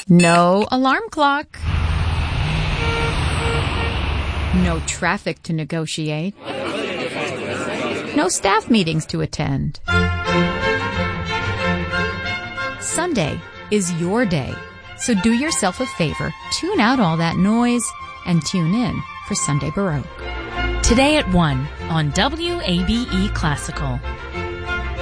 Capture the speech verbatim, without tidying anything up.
No alarm clock. No traffic to negotiate. No staff meetings to attend. Sunday is your day, so do yourself a favor, tune out all that noise, and tune in for Sunday Baroque. Today at one on W A B E Classical.